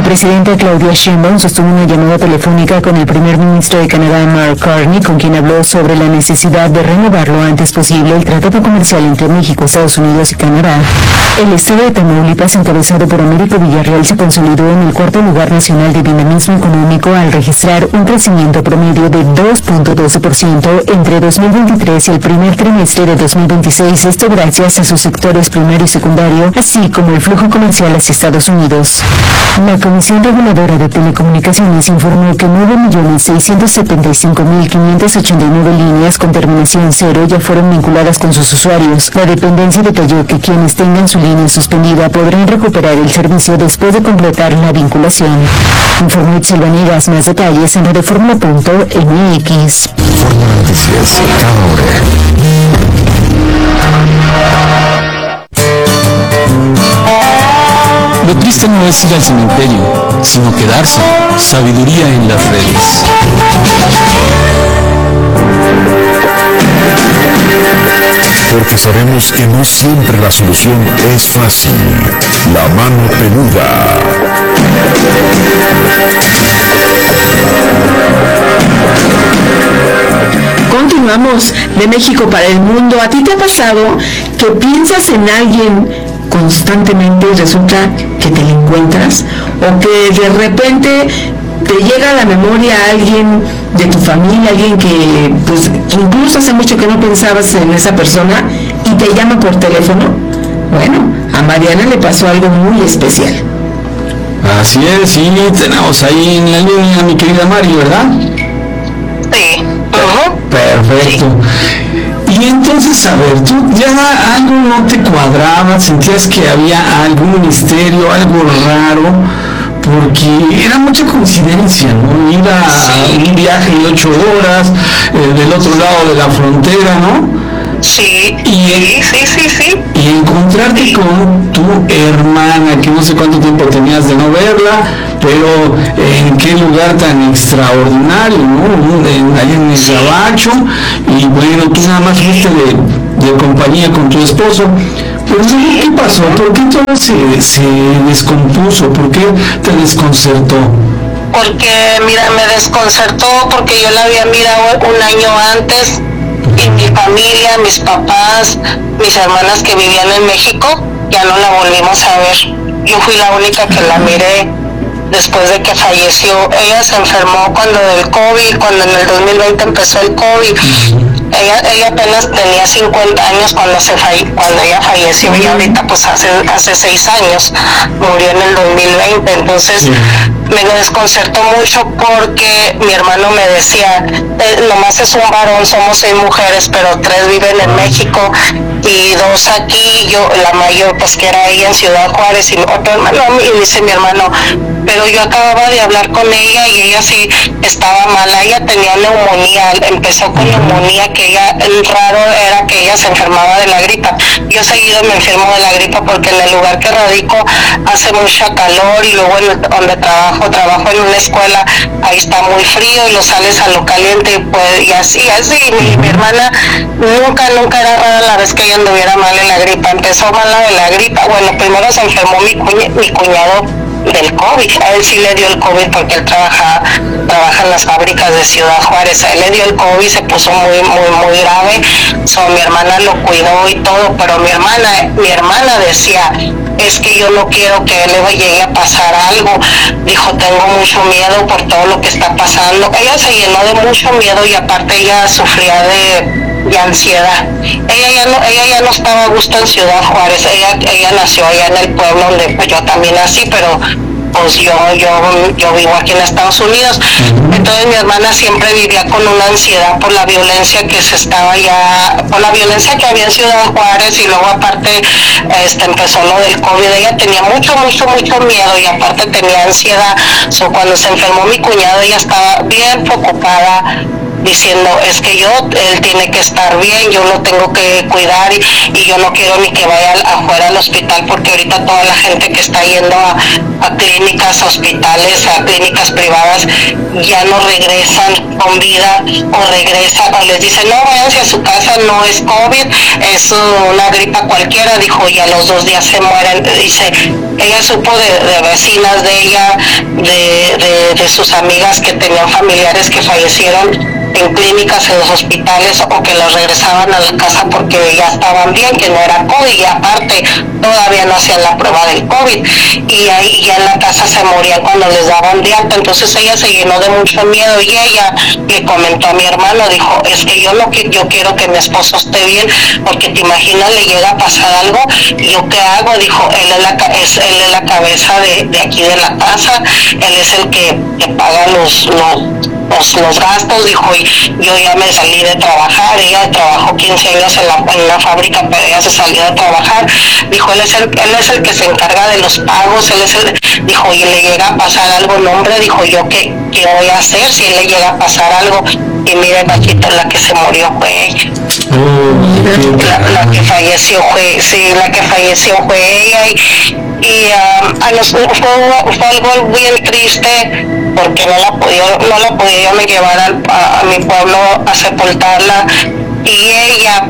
La presidenta Claudia Sheinbaum sostuvo una llamada telefónica con el primer ministro de Canadá, Mark Carney, con quien habló sobre la necesidad de renovar lo antes posible el tratado comercial entre México, Estados Unidos y Canadá. El estado de Tamaulipas, encabezado por Américo Villarreal, se consolidó en el cuarto lugar nacional de dinamismo económico al registrar un crecimiento promedio de 2.12% entre 2023 y el primer trimestre de 2026, esto gracias a sus sectores primario y secundario, así como el flujo comercial hacia Estados Unidos. La Comisión Reguladora de Telecomunicaciones informó que 9.675.589 líneas con terminación 0 ya fueron vinculadas con sus usuarios. La dependencia detalló que quienes tengan su línea suspendida podrán recuperar el servicio después de completar la vinculación. Informó Itzel Vanegas. Más detalles en Reforma.mx. Reforma Noticias, cada hora. Lo triste no es ir al cementerio, sino quedarse. Sabiduría en las redes. Porque sabemos que no siempre la solución es fácil. La mano peluda. Continuamos de México para el mundo. ¿A ti te ha pasado que piensas en alguien constantemente y resulta que te lo encuentras? ¿O que de repente te llega a la memoria alguien de tu familia, alguien que pues incluso hace mucho que no pensabas en esa persona y te llama por teléfono? Bueno, a Mariana le pasó algo muy especial. Así es, sí, tenemos ahí en la línea a mi querida Mari, ¿verdad? Sí. Perfecto. Y entonces, a ver, tú ya algo no te cuadraba, sentías que había algún misterio, algo raro, porque era mucha coincidencia, ¿no? Ir a un viaje de 8 horas, del otro lado de la frontera, ¿no? Sí, y sí. Y encontrarte con tu hermana, que no sé cuánto tiempo tenías de no verla, pero en qué lugar tan extraordinario, ¿no? Ahí en el gabacho, y bueno, tú nada más fuiste de compañía con tu esposo. Pero ¿qué pasó? ¿Por qué todo se descompuso? ¿Por qué te desconcertó? Porque, mira, me desconcertó porque yo la había mirado un año antes. Y mi familia, mis papás, mis hermanas que vivían en México, ya no la volvimos a ver. Yo fui la única que la miré después de que falleció. Ella se enfermó cuando en el 2020 empezó el COVID. Ella apenas tenía 50 años cuando ella falleció, y ahorita pues hace 6 años murió en el 2020. Entonces me desconcertó mucho porque mi hermano me decía, nomás es un varón, somos 6 mujeres, pero 3 viven en México y 2 aquí, yo la mayor pues que era ella en Ciudad Juárez, y otro hermano, y dice mi hermano, pero yo acababa de hablar con ella y ella sí estaba mala, ella tenía neumonía, empezó con neumonía, que ella, el raro era que ella se enfermaba de la gripa. Yo seguido me enfermo de la gripa porque en el lugar que radico hace mucha calor, y luego donde trabajo en una escuela, ahí está muy frío y lo sales a lo caliente, pues, y así. Mi hermana nunca era rara la vez que ella anduviera mal en la gripa. Empezó mala de la gripa. Bueno, primero se enfermó mi cuñado del COVID. A él sí le dio el COVID porque él trabaja en las fábricas de Ciudad Juárez. A él le dio el COVID, se puso muy grave. Mi hermana lo cuidó y todo, pero mi hermana decía, es que yo no quiero que le llegue a pasar algo. Dijo, tengo mucho miedo por todo lo que está pasando. Ella se llenó de mucho miedo, y aparte ella sufría de ansiedad. Ella ya no estaba a gusto en Ciudad Juárez. Ella nació allá en el pueblo donde pues yo también nací, pero pues yo vivo aquí en Estados Unidos. Entonces mi hermana siempre vivía con una ansiedad por la violencia por la violencia que había en Ciudad Juárez, y luego aparte empezó lo del COVID. Ella tenía mucho miedo, y aparte tenía ansiedad. Cuando se enfermó mi cuñado, ella estaba bien preocupada diciendo, es que él tiene que estar bien, yo lo tengo que cuidar y yo no quiero ni que vaya afuera al hospital, porque ahorita toda la gente que está yendo a clínicas, hospitales, a clínicas privadas, ya no regresan con vida, o regresan, o les dicen, no, váyanse a su casa, no es COVID, es una gripa cualquiera, dijo, y a los 2 días se mueren. Dice, ella supo de vecinas de ella, de sus amigas que tenían familiares que fallecieron en clínicas, en los hospitales, o que los regresaban a la casa porque ya estaban bien, que no era COVID, y aparte todavía no hacían la prueba del COVID, y ahí ya en la casa se morían cuando les daban de alta. Entonces ella se llenó de mucho miedo, y ella le comentó a mi hermano, dijo, es que yo quiero que mi esposo esté bien, porque te imaginas, le llega a pasar algo, ¿yo qué hago? Dijo, él es la cabeza de aquí de la casa, él es el que paga los gastos, dijo, y yo ya me salí de trabajar, ella trabajó 15 años en la fábrica, pero ella se salió de trabajar, dijo, él es el que se encarga de los pagos, dijo, y le llega a pasar algo, no hombre, dijo, yo qué voy a hacer si le llega a pasar algo. Y mire, Paquito, la que se murió fue ella. La que falleció fue ella, y fue algo bien triste, porque no la podía yo me llevar a mi pueblo a sepultarla, y ella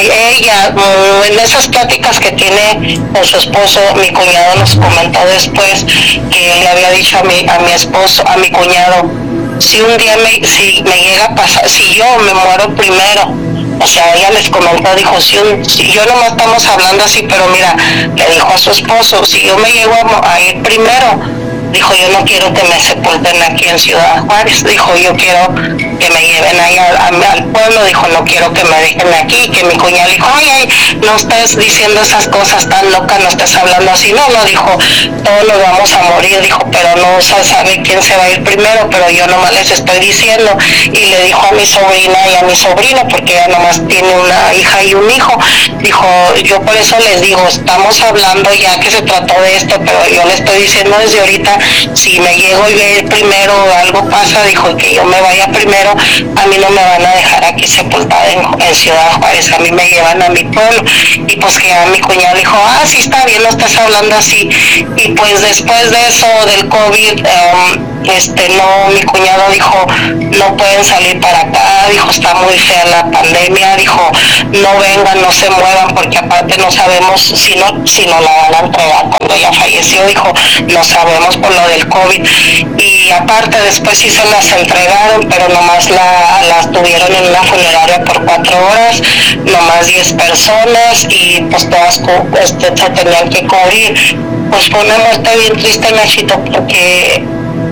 en esas pláticas que tiene con su esposo, mi cuñado nos comentó después que él le había dicho a mi esposo, a mi cuñado, si un día si me llega a pasar, si yo me muero primero, o sea, ella les comentó, dijo, si yo nomás estamos hablando así, pero mira, le dijo a su esposo, si yo me llego a ir primero, dijo, yo no quiero que me sepulten aquí en Ciudad Juárez, dijo, yo quiero que me lleven ahí al pueblo, dijo, no quiero que me dejen aquí, que mi cuñado dijo, ay, no estés diciendo esas cosas tan locas, no estés hablando así, no, dijo, todos nos vamos a morir, dijo, pero no se sabe quién se va a ir primero, pero yo nomás les estoy diciendo, y le dijo a mi sobrina y a mi sobrino, porque ella nomás tiene una hija y un hijo, dijo, yo por eso les digo, estamos hablando ya que se trató de esto, pero yo le estoy diciendo desde ahorita, si me llego y ver primero algo pasa, dijo, que yo me vaya primero, a mí no me van a dejar aquí sepultada en Ciudad Juárez, a mí me llevan a mi pueblo. Y pues que a mi cuñado dijo, sí está bien, no estás hablando así. Y pues después de eso del COVID, no, mi cuñado dijo, no pueden salir para acá, dijo, está muy fea la pandemia, dijo, no vengan, no se muevan, porque aparte no sabemos si no la van a entregar cuando ella falleció, dijo, no sabemos por lo del COVID. Y aparte después sí se las entregaron, pero nomás las tuvieron en una funeraria por 4 horas, nomás 10 personas, y pues todas se tenían que cubrir. Pues fue una muerte bien triste, Nachito, porque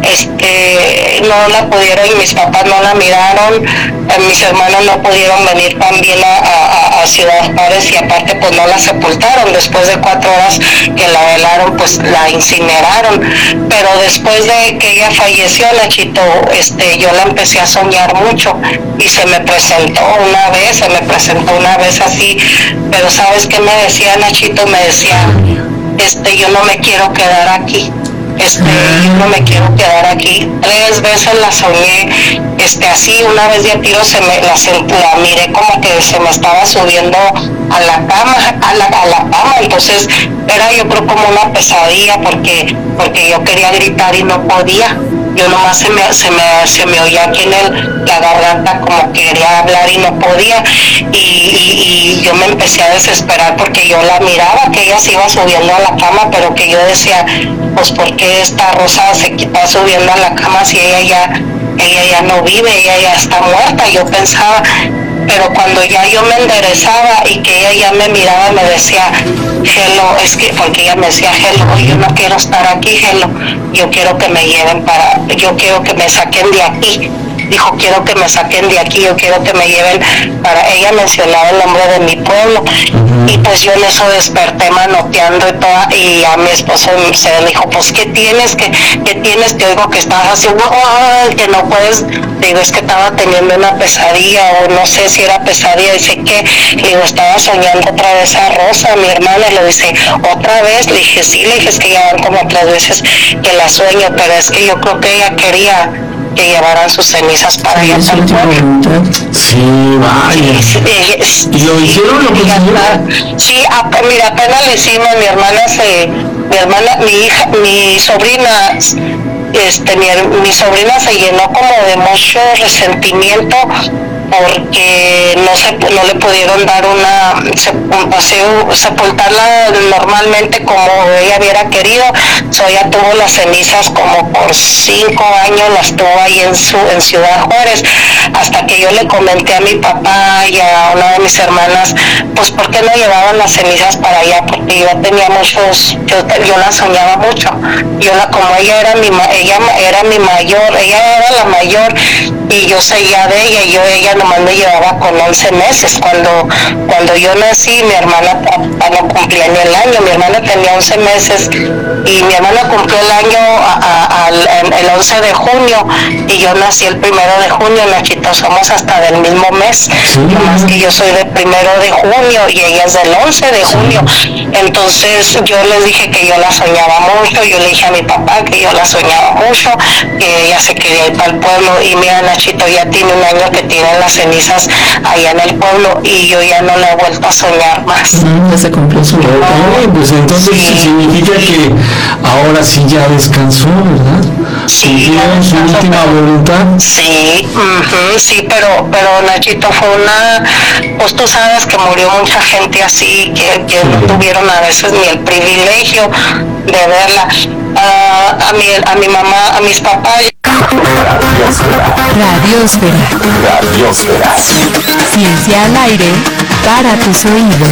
no la pudieron, y mis papás no la miraron, mis hermanos no pudieron venir también a Ciudad Juárez, y aparte pues no la sepultaron. Después de 4 horas que la velaron, pues la incineraron. Pero después de que ella falleció, Nachito, yo la empecé a soñar mucho, y se me presentó una vez así, pero ¿sabes qué me decía, Nachito? Me decía, yo no me quiero quedar aquí. Yo no me quiero quedar aquí. 3 veces la soñé, así, una vez de a tiro la miré como que se me estaba subiendo a la cama, entonces era yo creo como una pesadilla, porque yo quería gritar y no podía. Yo nomás se me oía aquí en la garganta como quería hablar y no podía, y yo me empecé a desesperar porque yo la miraba que ella se iba subiendo a la cama, pero que yo decía, pues ¿por qué esta Rosa se está subiendo a la cama si ella ya no vive, ella ya está muerta? Yo pensaba, pero cuando ya yo me enderezaba y que ella ya me miraba, me decía, Hello, porque ella me decía, Hello, yo no quiero estar aquí, Hello, yo quiero que me lleven yo quiero que me saquen de aquí. Dijo, quiero que me saquen de aquí, yo quiero que me lleven para... Ella mencionaba el nombre de mi pueblo, y pues yo en eso desperté manoteando y a mi esposo se me dijo, pues ¿qué tienes? ¿Qué tienes? Te oigo que estás haciendo, que no puedes. Digo, es que estaba teniendo una pesadilla, o no sé si era pesadilla. Dice, ¿qué? Le digo, estaba soñando otra vez a Rosa, mi hermana. Le dice, ¿otra vez? Le dije, sí, le dije, es que ya van como 3 veces que la sueño, pero es que yo creo que ella quería que llevaran sus cenizas para allá. Sí, vaya. ¿Y lo hicieron? ¿Lo consiguieron? Sí, mira, apenas lo hicimos. Mi sobrina, mi sobrina se llenó como de mucho resentimiento porque no le pudieron dar sepultarla normalmente como ella hubiera querido. Ella tuvo las cenizas como por 5 años, las tuvo ahí en Ciudad Juárez, hasta que yo le comenté a mi papá y a una de mis hermanas, pues ¿por qué no llevaban las cenizas para allá? Porque yo tenía yo la soñaba mucho. Como ella era mi mayor, ella era la mayor y yo seguía de ella, y ella nomás me llevaba con 11 meses. Cuando yo nací, mi hermana no cumplía ni el año. Mi hermana tenía 11 meses y mi hermana cumplió el año el 11 de junio y yo nací el 1 de junio, Nachito. Somos hasta del mismo mes, nomás que yo soy del 1 de junio y ella es del 11 de junio. Entonces yo les dije que yo la soñaba mucho. Yo le dije a mi papá que yo la soñaba mucho, que ella se quería ir para el pueblo. Y mira, Nachito, ya tiene un año que tiene las cenizas allá en el pueblo y yo ya no la he vuelto a soñar más. Ya se cumplió su pues entonces significa que ahora sí ya descansó, ¿verdad? Sí, ¿Tiene su última voluntad? Sí, sí, pero Nachito, pues tú sabes que murió mucha gente así, que no tuvieron a veces ni el privilegio de verla. A mi mamá, a mis papás. Radiosfera. Ciencia al aire para tus oídos.